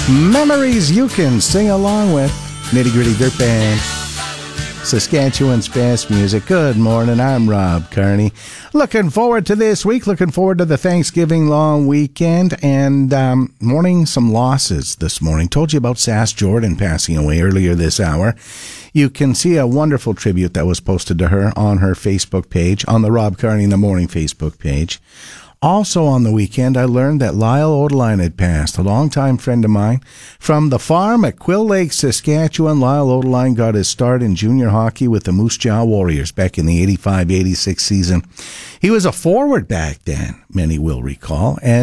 Memories you can sing along with. Nitty Gritty Dirt Band. Saskatchewan's best music. Good morning, I'm Rob Kearney. Looking forward to this week, looking forward to the Thanksgiving long weekend, and mourning some losses this morning. Told you about Sass Jordan passing away earlier this hour. You can see a wonderful tribute that was posted to her on her Facebook page, on the Rob Kearney in the Morning Facebook page. Also on the weekend, I learned that Lyle Odeline had passed, a longtime friend of mine. From the farm at Quill Lake, Saskatchewan, Lyle Odeline got his start in junior hockey with the Moose Jaw Warriors back in the 85-86 season. He was a forward back then, many will recall, and